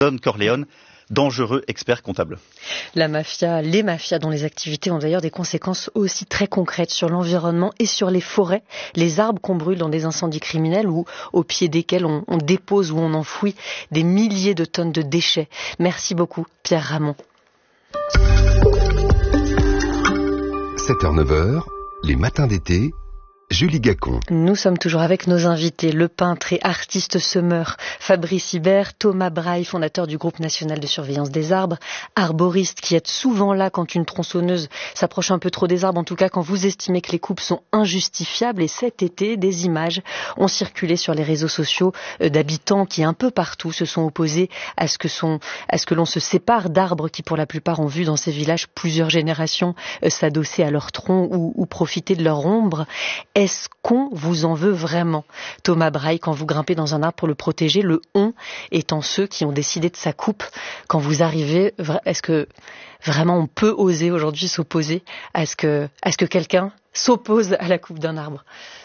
Don Corleone, dangereux expert comptable. La mafia, les mafias dont les activités ont d'ailleurs des conséquences aussi très concrètes sur l'environnement et sur les forêts, les arbres qu'on brûle dans des incendies criminels ou au pied desquels on dépose ou on enfouit des milliers de tonnes de déchets. Merci beaucoup, Pierre Ramon. 7h-9h, les matins d'été, Julie Gacon. Nous sommes toujours avec nos invités, le peintre et artiste semeur Fabrice Hibert, Thomas Braille, fondateur du groupe national de surveillance des arbres, arboriste qui est souvent là quand une tronçonneuse s'approche un peu trop des arbres, en tout cas quand vous estimez que les coupes sont injustifiables. Et cet été, des images ont circulé sur les réseaux sociaux d'habitants qui un peu partout se sont opposés à ce que l'on se sépare d'arbres qui pour la plupart ont vu dans ces villages plusieurs générations s'adosser à leur tronc ou profiter de leur ombre. Est-ce qu'on vous en veut vraiment, Thomas Braille, quand vous grimpez dans un arbre pour le protéger, le « on » étant ceux qui ont décidé de sa coupe? Quand vous arrivez, est-ce que vraiment on peut oser aujourd'hui s'opposer à ce que quelqu'un s'oppose à la coupe d'un arbre?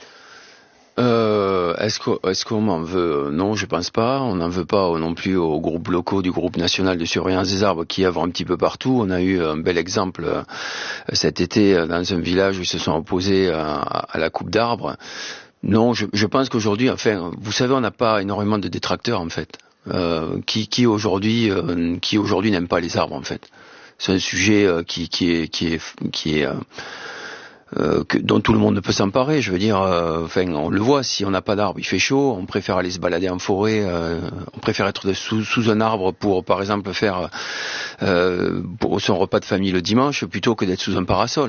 Est-ce qu'on m'en veut? Non, je pense pas. On n'en veut pas non plus aux groupes locaux du groupe national de surveillance des arbres qui œuvrent un petit peu partout. On a eu un bel exemple cet été dans un village où ils se sont opposés à la coupe d'arbres. Non, je pense qu'aujourd'hui, enfin, vous savez, on n'a pas énormément de détracteurs en fait. Qui aujourd'hui n'aiment pas les arbres en fait. C'est un sujet dont tout le monde peut s'emparer. Je veux dire, on le voit, si on n'a pas d'arbre, il fait chaud, on préfère aller se balader en forêt, on préfère être sous un arbre pour, par exemple, faire pour son repas de famille le dimanche, plutôt que d'être sous un parasol.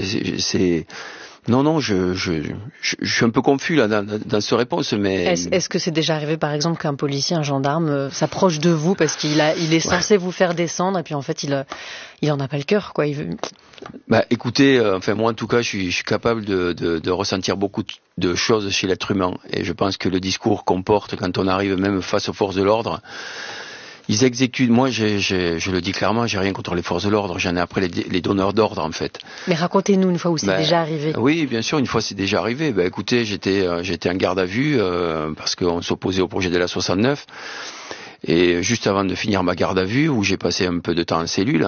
Non, je suis un peu confus là dans cette réponse, mais est-ce que c'est déjà arrivé, par exemple, qu'un policier, un gendarme s'approche de vous parce qu'il est censé vous faire descendre et puis en fait il en a pas le cœur, quoi. Écoutez, moi en tout cas, je suis capable de ressentir beaucoup de choses chez l'être humain, et je pense que le discours qu'on porte quand on arrive même face aux forces de l'ordre. Ils exécutent, moi je le dis clairement, j'ai rien contre les forces de l'ordre, j'en ai après les donneurs d'ordre en fait. Mais racontez-nous une fois où c'est déjà arrivé. Oui, bien sûr, une fois c'est déjà arrivé. Écoutez, j'étais en garde à vue parce qu'on s'opposait au projet de la 69. Et juste avant de finir ma garde à vue, où j'ai passé un peu de temps en cellule,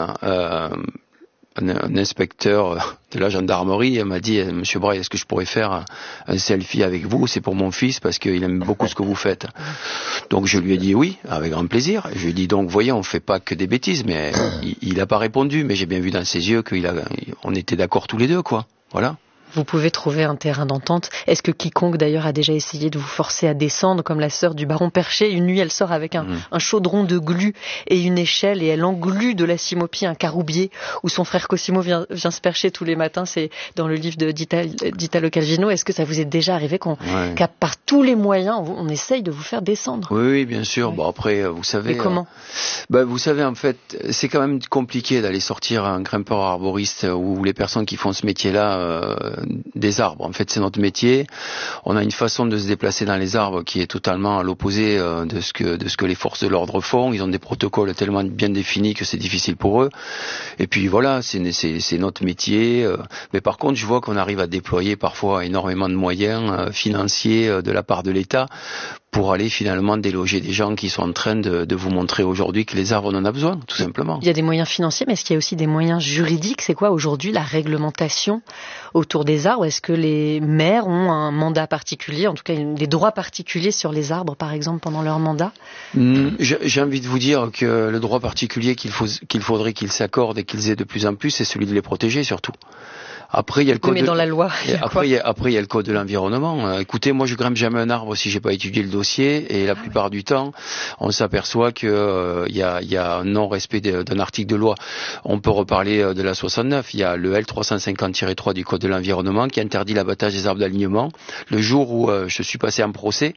un inspecteur de la gendarmerie m'a dit: Monsieur Braille, est-ce que je pourrais faire un selfie avec vous? C'est pour mon fils parce qu'il aime beaucoup ce que vous faites. Donc je lui ai dit oui, avec grand plaisir. Je lui ai dit: donc voyez, on fait pas que des bêtises. Mais il a pas répondu, mais j'ai bien vu dans ses yeux qu'on était d'accord tous les deux, quoi. Voilà. Vous pouvez trouver un terrain d'entente. Est-ce que quiconque d'ailleurs a déjà essayé de vous forcer à descendre, comme la sœur du baron Percher? Une nuit, elle sort avec un chaudron de glu et une échelle et elle englue de la cimopie un caroubier où son frère Cosimo vient se percher tous les matins. C'est dans le livre d'Italo Calvino. Est-ce que ça vous est déjà arrivé qu'à par tous les moyens, on essaye de vous faire descendre? Oui, bien sûr. Ouais. Bon, après, vous savez... Mais comment vous savez, en fait, c'est quand même compliqué d'aller sortir un grimpeur arboriste ou les personnes qui font ce métier-là... des arbres. En fait, c'est notre métier. On a une façon de se déplacer dans les arbres qui est totalement à l'opposé de ce que les forces de l'ordre font. Ils ont des protocoles tellement bien définis que c'est difficile pour eux. Et puis voilà, c'est notre métier. Mais par contre, je vois qu'on arrive à déployer parfois énormément de moyens financiers de la part de l'État pour aller finalement déloger des gens qui sont en train de vous montrer aujourd'hui que les arbres, on en a besoin, tout simplement. Il y a des moyens financiers, mais est-ce qu'il y a aussi des moyens juridiques? C'est quoi aujourd'hui la réglementation autour des arbres? Est-ce que les maires ont un mandat particulier, en tout cas des droits particuliers sur les arbres, par exemple, pendant leur mandat? J'ai envie de vous dire que le droit particulier qu'il faudrait qu'ils s'accordent et qu'ils aient de plus en plus, c'est celui de les protéger surtout. Après, il y a le code. Mais dans la loi. Après, il y a le code de l'environnement. Écoutez, moi, je grimpe jamais un arbre si j'ai pas étudié le dossier. Et la plupart du temps, on s'aperçoit que il y a un non-respect d'un article de loi. On peut reparler de la 69. Il y a le L350-3 du code de l'environnement qui interdit l'abattage des arbres d'alignement. Le jour où je suis passé en procès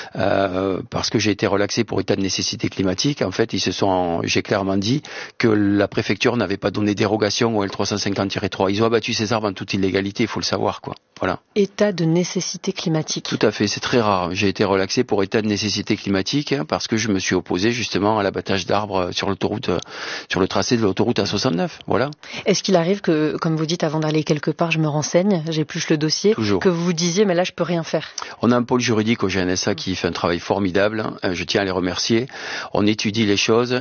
parce que j'ai été relaxé pour état de nécessité climatique, en fait, j'ai clairement dit que la préfecture n'avait pas donné dérogation au L350-3. Ils ont abattu ces arbres arbres en toute illégalité, il faut le savoir, quoi. Voilà. État de nécessité climatique. Tout à fait, c'est très rare. J'ai été relaxé pour état de nécessité climatique parce que je me suis opposé justement à l'abattage d'arbres sur l'autoroute, sur le tracé de l'autoroute A69. Voilà. Est-ce qu'il arrive que, comme vous dites, avant d'aller quelque part, je me renseigne, j'épluche le dossier, Toujours. que vous vous disiez, mais là, je peux rien faire? On a un pôle juridique au GNSA qui fait un travail formidable. Je tiens à les remercier. On étudie les choses